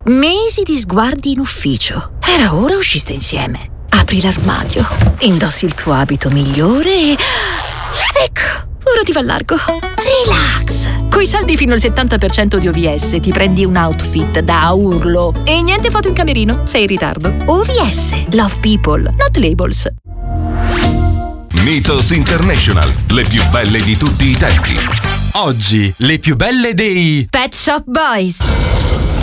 Mesi di sguardi in ufficio. Era ora usciste insieme. Apri l'armadio, indossi il tuo abito migliore e... ecco, ora ti va largo. Relax! Coi saldi fino al 70% di OVS ti prendi un outfit da urlo. E niente foto in camerino, sei in ritardo. OVS, love people, not labels. Mythos International, le più belle di tutti i tempi. Oggi, le più belle dei Pet Shop Boys.